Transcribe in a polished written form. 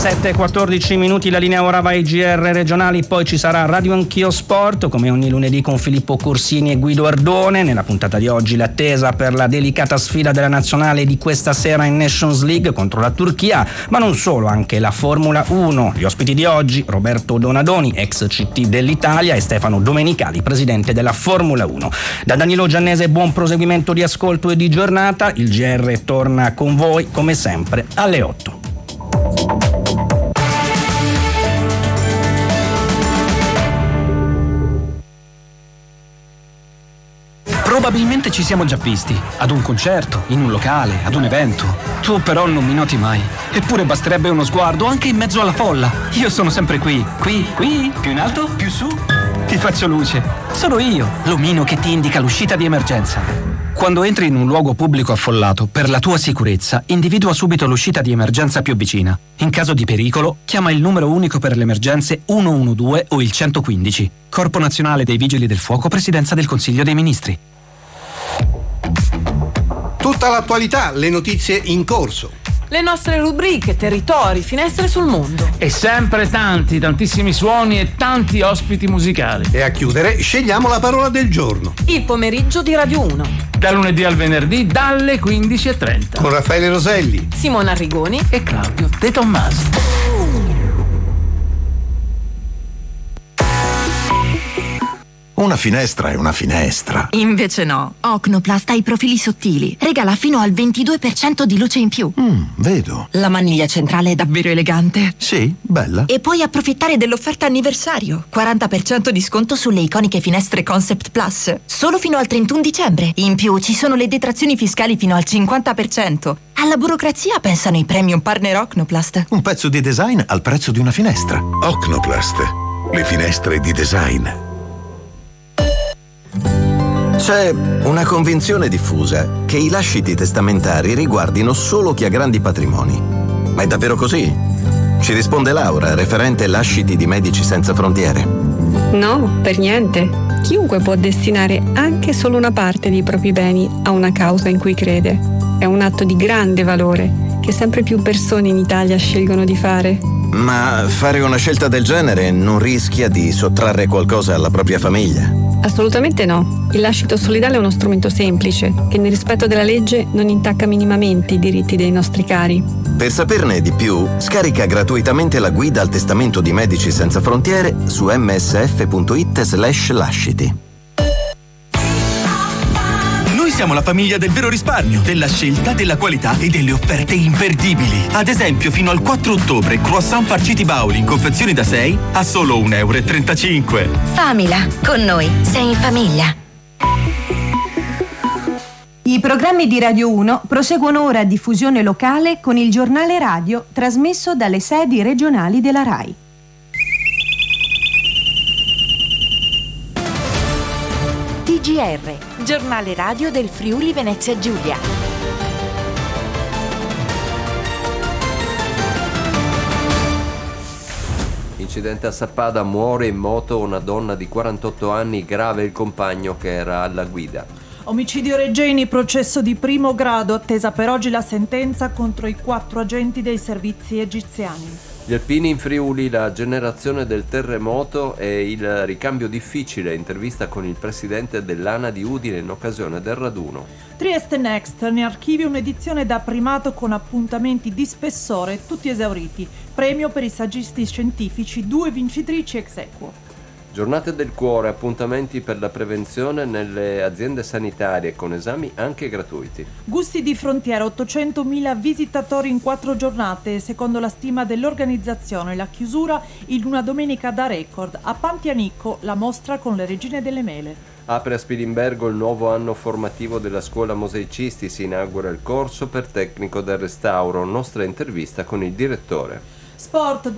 7:14, la linea ora va ai GR regionali, poi ci sarà Radio Anch'io Sport, come ogni lunedì con Filippo Corsini e Guido Ardone. Nella puntata di oggi l'attesa per la delicata sfida della nazionale di questa sera in Nations League contro la Turchia, ma non solo, anche la Formula 1. Gli ospiti di oggi: Roberto Donadoni, ex CT dell'Italia, e Stefano Domenicali, presidente della Formula 1. Da Danilo Giannese buon proseguimento di ascolto e di giornata. Il GR torna con voi come sempre alle 8. Probabilmente ci siamo già visti, ad un concerto, in un locale, ad un evento. Tu però non mi noti mai. Eppure basterebbe uno sguardo anche in mezzo alla folla. Io sono sempre qui, più in alto, più su. Ti faccio luce. Sono io, l'omino che ti indica l'uscita di emergenza. Quando entri in un luogo pubblico affollato, per la tua sicurezza, individua subito l'uscita di emergenza più vicina. In caso di pericolo, chiama il numero unico per le emergenze 112 o il 115. Corpo Nazionale dei Vigili del Fuoco, Presidenza del Consiglio dei Ministri. Tutta l'attualità, le notizie in corso. Le nostre rubriche, territori, finestre sul mondo. E sempre tantissimi suoni e tanti ospiti musicali. E a chiudere scegliamo la parola del giorno. Il pomeriggio di Radio 1. Da lunedì al venerdì dalle 15:30. Con Raffaele Roselli, Simona Arrigoni e Claudio De Tommasi. Una finestra è una finestra. Invece no. Ocnoplast ha i profili sottili. Regala fino al 22% di luce in più. Vedo. La maniglia centrale è davvero elegante. Sì, bella. E puoi approfittare dell'offerta anniversario. 40% di sconto sulle iconiche finestre Concept Plus. Solo fino al 31 dicembre. In più ci sono le detrazioni fiscali fino al 50%. Alla burocrazia pensano i premium partner Ocnoplast. Un pezzo di design al prezzo di una finestra. Ocnoplast. Le finestre di design. C'è una convinzione diffusa che i lasciti testamentari riguardino solo chi ha grandi patrimoni. Ma è davvero così? Ci risponde Laura, referente lasciti di Medici Senza Frontiere. No, per niente. Chiunque può destinare anche solo una parte dei propri beni a una causa in cui crede. È un atto di grande valore che sempre più persone in Italia scelgono di fare. Ma fare una scelta del genere non rischia di sottrarre qualcosa alla propria famiglia? Assolutamente no. Il lascito solidale è uno strumento semplice, che nel rispetto della legge non intacca minimamente i diritti dei nostri cari. Per saperne di più, scarica gratuitamente la guida al testamento di Medici Senza Frontiere su msf.it/lasciti. Siamo la famiglia del vero risparmio, della scelta, della qualità e delle offerte imperdibili. Ad esempio, fino al 4 ottobre, croissant farciti Bauli in confezioni da 6 a solo 1,35 €. Famila, con noi sei in famiglia. I programmi di Radio 1 proseguono ora a diffusione locale con il giornale radio trasmesso dalle sedi regionali della RAI. TGR, giornale radio del Friuli Venezia Giulia. Incidente a Sappada, muore in moto una donna di 48 anni, grave il compagno che era alla guida. Omicidio Regeni, processo di primo grado, attesa per oggi la sentenza contro i 4 agenti dei servizi egiziani. Gli alpini in Friuli, la generazione del terremoto e il ricambio difficile, intervista con il presidente dell'ANA di Udine in occasione del raduno. Trieste Next, in archivio un'edizione da primato con appuntamenti di spessore, tutti esauriti. Premio per i saggisti scientifici, 2 vincitrici ex aequo. Giornate del cuore, appuntamenti per la prevenzione nelle aziende sanitarie con esami anche gratuiti. Gusti di Frontiera, 800.000 visitatori in 4 giornate, secondo la stima dell'organizzazione. La chiusura in una domenica da record. A Pantianicco la mostra con le regine delle mele. Apre a Spilimbergo il nuovo anno formativo della scuola Mosaicisti, si inaugura il corso per tecnico del restauro. Nostra intervista con il direttore. Sport.